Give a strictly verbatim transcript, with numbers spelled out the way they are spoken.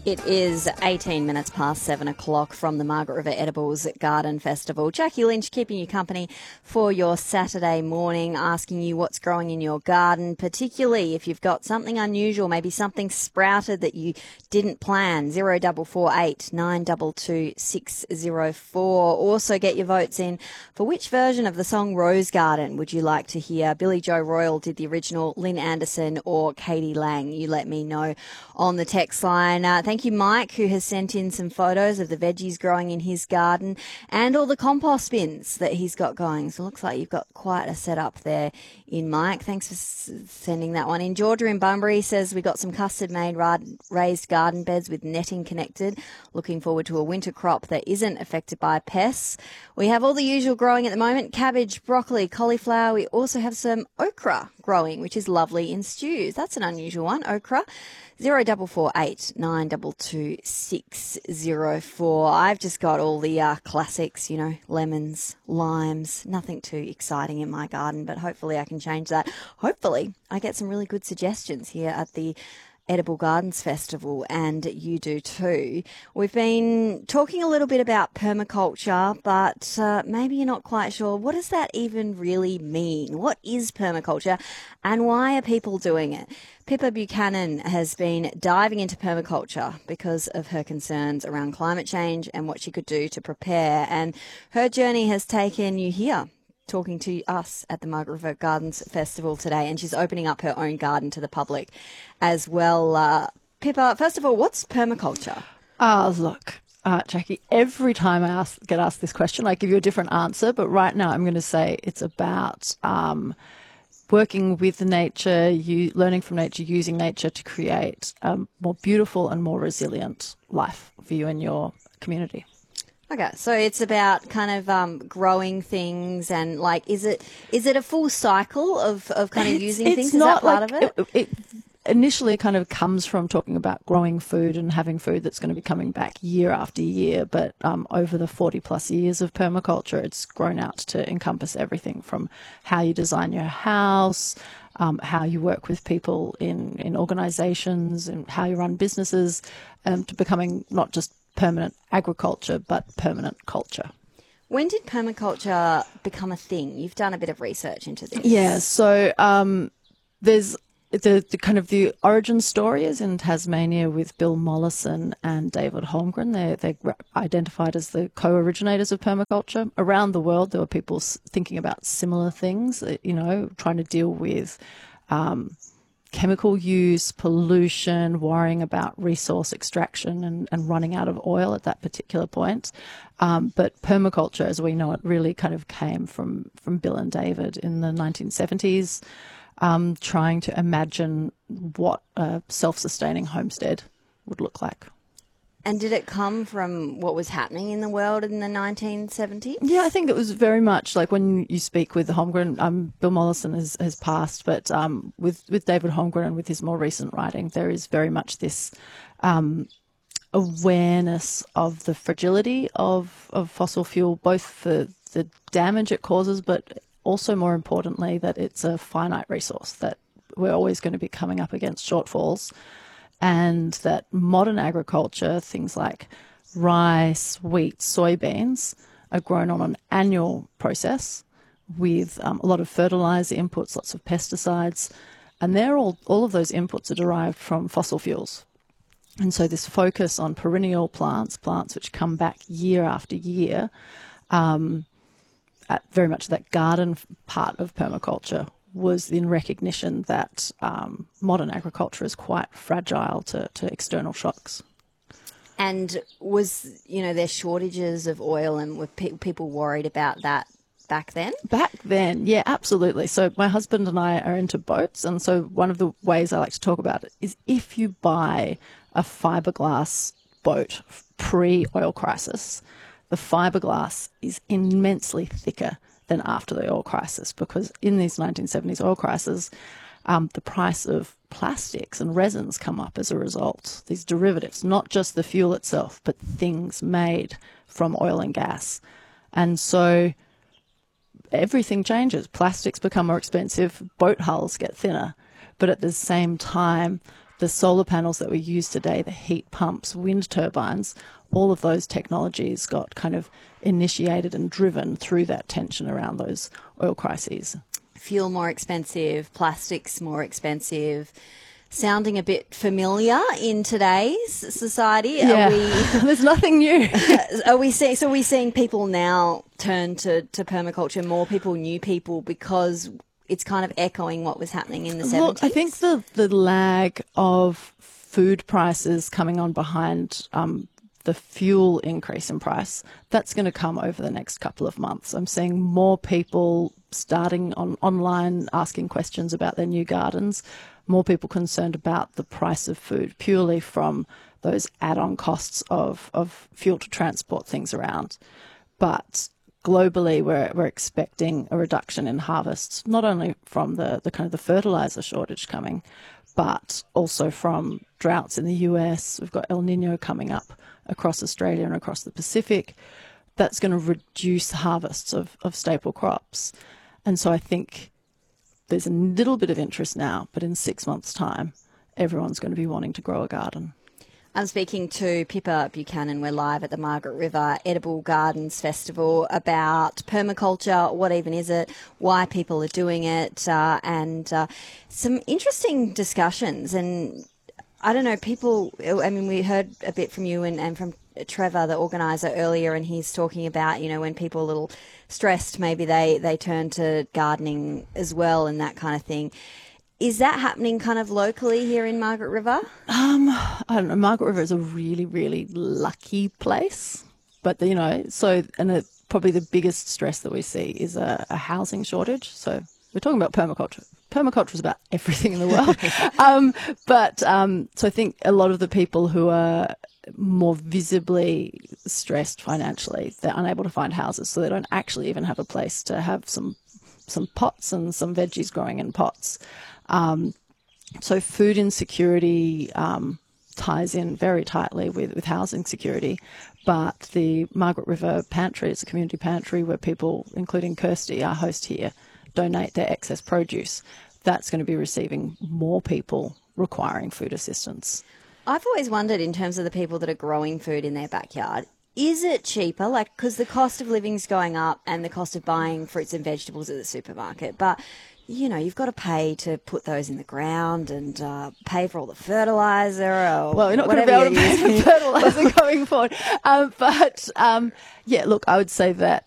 It is eighteen minutes past seven o'clock from the Margaret River Edibles Garden Festival. Jackie Lynch keeping you company for your Saturday morning, asking you what's growing in your garden, particularly if you've got something unusual, maybe something sprouted that you didn't plan. zero four four eight nine two two six zero four. Also get your votes in for which version of the song Rose Garden would you like to hear? Billy Joe Royal did the original, Lynn Anderson or Katie Lang. You let me know on the text line. Uh, thank you, Mike, who has sent in some photos of the veggies growing in his garden and all the compost bins that he's got going. So it looks like you've got quite a setup there in Mike. Thanks for s- sending that one in. Georgia in Bunbury says we got some custard-made raised garden beds with netting connected. Looking forward to a winter crop that isn't affected by pests. We have all the usual growing at the moment: cabbage, broccoli, cauliflower. We also have some okra growing, which is lovely in stews. That's an unusual one, okra. zero four four eight nine two two six zero four. I've just got all the uh, classics, you know, lemons, limes, nothing too exciting in my garden, but hopefully I can change that. Hopefully I get some really good suggestions here at the Edible Gardens Festival, and you do too. We've been talking a little bit about permaculture, but uh, maybe you're not quite sure. What does that even really mean? What is permaculture and why are people doing it? Pippa Buchanan has been diving into permaculture because of her concerns around climate change and what she could do to prepare, and her journey has taken you here, talking to us at the Margaret River Gardens Festival today, and she's opening up her own garden to the public as well. Uh, Pippa, first of all, what's permaculture? Oh, look, uh, Jackie, every time I ask, get asked this question, I give you a different answer, but right now I'm going to say it's about um, working with nature, you, learning from nature, using nature to create a more beautiful and more resilient life for you and your community. Okay, so it's about kind of um, growing things and like, is it is it a full cycle of, of kind of It's, using it's things? Is not that part like, of it? it, it initially kind of comes from talking about growing food and having food that's going to be coming back year after year, but um, over the forty plus years of permaculture, it's grown out to encompass everything from how you design your house, um, how you work with people in, in organizations, and how you run businesses, um, to becoming not just permanent agriculture, but permanent culture. When did permaculture become a thing? You've done a bit of research into this. Yeah, so um, there's the, the kind of the origin story is in Tasmania with Bill Mollison and David Holmgren. They're, they're identified as the co-originators of permaculture. Around the world, there were people thinking about similar things, you know, trying to deal with um, chemical use, pollution, worrying about resource extraction and, and running out of oil at that particular point. Um, but permaculture, as we know it, really kind of came from, from Bill and David in the nineteen seventies, um, trying to imagine what a self-sustaining homestead would look like. And did it come from what was happening in the world in the nineteen seventies? Yeah, I think it was very much like when you speak with Holmgren, um, Bill Mollison has, has passed, but um, with, with David Holmgren and with his more recent writing, there is very much this um, awareness of the fragility of, of fossil fuel, both for the damage it causes, but also more importantly that it's a finite resource, that we're always going to be coming up against shortfalls. And that modern agriculture, things like rice, wheat, soybeans, are grown on an annual process with um, a lot of fertilizer inputs, lots of pesticides, and they're all, all of those inputs are derived from fossil fuels. And so this focus on perennial plants, plants which come back year after year, um, at very much that garden part of permaculture, was in recognition that um, modern agriculture is quite fragile to, to external shocks. And was, you know, there shortages of oil, and were pe- people worried about that back then? Back then, yeah, absolutely. So my husband and I are into boats, and so one of the ways I like to talk about it is if you buy a fiberglass boat pre-oil crisis, the fiberglass is immensely thicker than after the oil crisis, because in these nineteen seventies oil crisis, um, the price of plastics and resins come up as a result, these derivatives, not just the fuel itself, but things made from oil and gas. And so everything changes. Plastics become more expensive, boat hulls get thinner, but at the same time, the solar panels that we use today, the heat pumps, wind turbines, all of those technologies got kind of initiated and driven through that tension around those oil crises. Fuel more expensive, plastics more expensive. Sounding a bit familiar in today's society. Yeah, are we, there's nothing new. are we seeing? So are we seeing people now turn to, to permaculture, more people, new people, because it's kind of echoing what was happening in the seventies? Look, I think the, the lag of food prices coming on behind um, the fuel increase in price, that's going to come over the next couple of months. I'm seeing more people starting on online asking questions about their new gardens, more people concerned about the price of food purely from those add-on costs of, of fuel to transport things around. But globally, we're, we're expecting a reduction in harvests, not only from the, the kind of the fertilizer shortage coming, but also from droughts in the U S. We've got El Nino coming up across Australia and across the Pacific. That's going to reduce harvests of, of staple crops. And so I think there's a little bit of interest now, but in six months' time, everyone's going to be wanting to grow a garden. I'm speaking to Pippa Buchanan. We're live at the Margaret River Edible Gardens Festival about permaculture, what even is it, why people are doing it, uh, and uh, some interesting discussions. And I don't know, people, I mean, we heard a bit from you and, and from Trevor, the organiser, earlier, and he's talking about, you know, when people are a little stressed, maybe they, they turn to gardening as well and that kind of thing. Is that happening kind of locally here in Margaret River? Um, I don't know. Margaret River is a really, really lucky place. But, you know, so, and it, probably the biggest stress that we see is a, a housing shortage. So we're talking about permaculture. Permaculture is about everything in the world. um, but um, so I think a lot of the people who are more visibly stressed financially, they're unable to find houses, so they don't actually even have a place to have some some pots and some veggies growing in pots. Um, so food insecurity um, ties in very tightly with, with housing security. But the Margaret River Pantry is a community pantry where people, including Kirsty, our host here, donate their excess produce. That's going to be receiving more people requiring food assistance. I've always wondered, in terms of the people that are growing food in their backyard, is it cheaper? Like, because the cost of living's going up and the cost of buying fruits and vegetables at the supermarket, but you know, you've got to pay to put those in the ground and uh, pay for all the fertilizer. Or well, you're not going to be able to pay for fertilizer going forward. Um, but um, yeah, look, I would say that